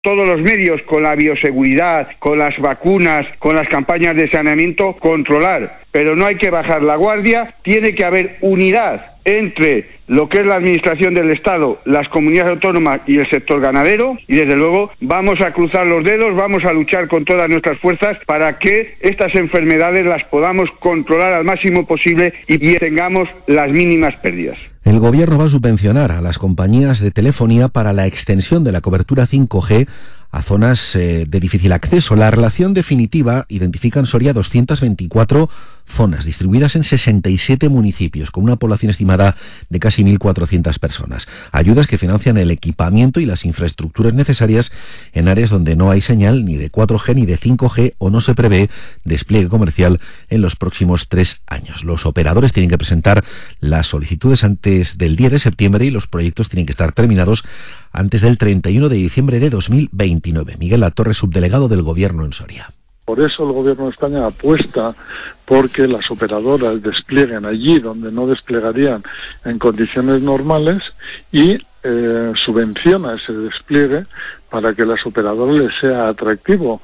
todos los medios, con la bioseguridad, con las vacunas, con las campañas de saneamiento, controlar. Pero no hay que bajar la guardia, tiene que haber unidad entre lo que es la administración del Estado, las comunidades autónomas y el sector ganadero, y desde luego vamos a cruzar los dedos, vamos a luchar con todas nuestras fuerzas para que estas enfermedades las podamos controlar al máximo posible y tengamos las mínimas pérdidas. El Gobierno va a subvencionar a las compañías de telefonía para la extensión de la cobertura 5G a zonas de difícil acceso. La relación definitiva identifica en Soria 224 zonas distribuidas en 67 municipios, con una población estimada de casi 1.400 personas. Ayudas que financian el equipamiento y las infraestructuras necesarias en áreas donde no hay señal ni de 4G ni de 5G o no se prevé despliegue comercial en los próximos 3 años. Los operadores tienen que presentar las solicitudes antes del 10 de septiembre y los proyectos tienen que estar terminados antes del 31 de diciembre de 2029. Miguel Latorre, subdelegado del Gobierno en Soria. Por eso el Gobierno de España apuesta porque las operadoras desplieguen allí donde no desplegarían en condiciones normales y subvenciona ese despliegue para que a las operadoras les sea atractivo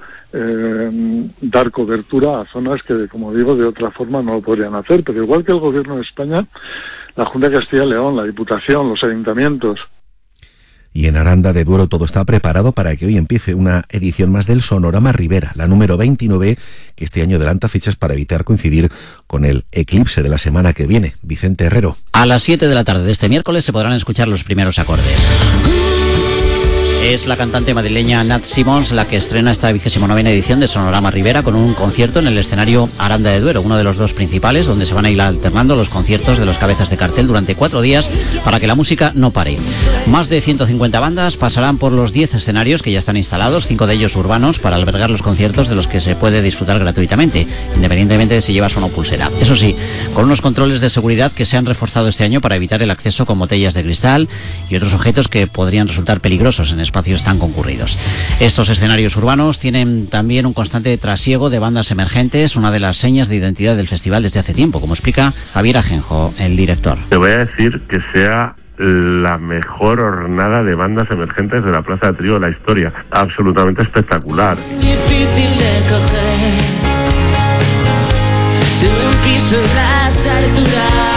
dar cobertura a zonas que, como digo, de otra forma no lo podrían hacer. Pero igual que el Gobierno de España, la Junta de Castilla y León, la Diputación, los ayuntamientos. Y en Aranda de Duero todo está preparado para que hoy empiece una edición más del Sonorama Ribera, la número 29, que este año adelanta fechas para evitar coincidir con el eclipse de la semana que viene. Vicente Herrero. A las 7 de la tarde de este miércoles se podrán escuchar los primeros acordes. Es la cantante madrileña Nat Simons la que estrena esta 29ª edición de Sonorama Ribera con un concierto en el escenario Aranda de Duero, uno de los dos principales, donde se van a ir alternando los conciertos de los cabezas de cartel durante 4 días para que la música no pare. Más de 150 bandas pasarán por los 10 escenarios que ya están instalados, 5 de ellos urbanos, para albergar los conciertos de los que se puede disfrutar gratuitamente, independientemente de si llevas o no pulsera. Eso sí, con unos controles de seguridad que se han reforzado este año para evitar el acceso con botellas de cristal y otros objetos que podrían resultar peligrosos en espacios tan concurridos. Estos escenarios urbanos tienen también un constante trasiego de bandas emergentes, una de las señas de identidad del festival desde hace tiempo, como explica Javier Ajenjo, el director. Te voy a decir que sea la mejor hornada de bandas emergentes de la Plaza de Trío de la historia. Absolutamente espectacular. Difícil de coger de un piso en las alturas.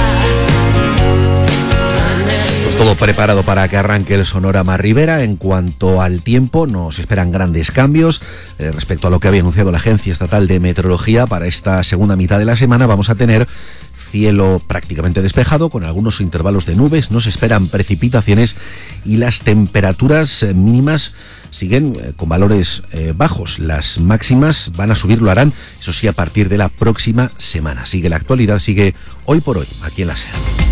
Todo preparado para que arranque el Sonorama Ribera. En cuanto al tiempo, nos esperan grandes cambios respecto a lo que había anunciado la Agencia Estatal de Meteorología. Para esta segunda mitad de la semana vamos a tener cielo prácticamente despejado, con algunos intervalos de nubes. No se esperan precipitaciones y las temperaturas mínimas siguen con valores bajos. Las máximas van a subir, lo harán, eso sí, a partir de la próxima semana. Sigue la actualidad, sigue Hoy por Hoy, aquí en la SER.